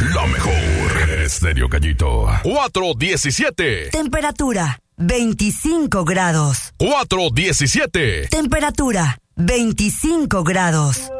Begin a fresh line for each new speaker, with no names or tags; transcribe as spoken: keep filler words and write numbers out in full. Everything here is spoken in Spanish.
La mejor. Estéreo Gallito. cuatro diecisiete.
Temperatura veinticinco grados.
cuatro diecisiete.
Temperatura veinticinco grados.